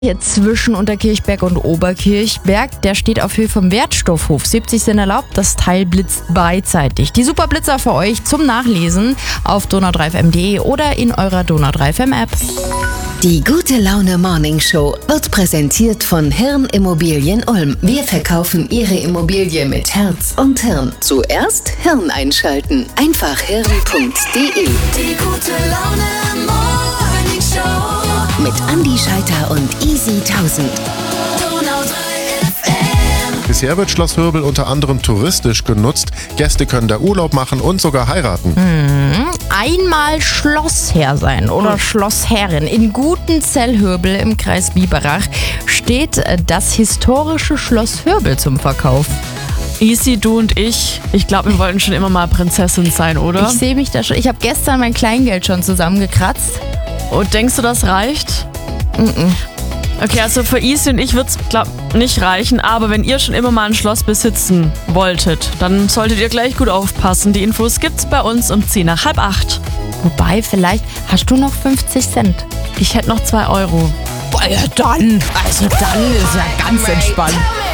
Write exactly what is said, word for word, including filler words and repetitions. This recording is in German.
Hier zwischen Unterkirchberg und Oberkirchberg, der steht auf Höhe vom Wertstoffhof. siebzig sind erlaubt, das Teil blitzt beidseitig. Die Superblitzer für euch zum Nachlesen auf donau drei f m punkt d e oder in eurer Donau drei F M App. Die gute Laune Morning Show wird präsentiert von Hirn Immobilien Ulm. Wir verkaufen Ihre Immobilie mit Herz und Hirn. Zuerst Hirn einschalten. Einfach hirn punkt d e. Die gute Laune Morning Show Mit Andi Scheiter und Easy tausend. Donau drei F M. Bisher wird Schloss Hürbel unter anderem touristisch genutzt. Gäste können da Urlaub machen und sogar heiraten. Einmal Schlossherr sein oder Schlossherrin. In Gutenzell-Hürbel im Kreis Biberach steht äh, das historische Schloss Hürbel zum Verkauf. Easy, du und ich, ich glaube, wir wollten schon immer mal Prinzessin sein, oder? Ich sehe mich da schon. Ich habe gestern mein Kleingeld schon zusammengekratzt. Und denkst du, das reicht? Mm-mm. Okay, also für Easy und ich wird es, glaube nicht reichen, aber wenn ihr schon immer mal ein Schloss besitzen wolltet, dann solltet ihr gleich gut aufpassen. Die Infos gibt's bei uns um zehn nach halb acht. Wobei, vielleicht hast du noch fünfzig Cent. Ich hätte noch zwei Euro. Boah, ja dann. Also dann ist ja ganz entspannt.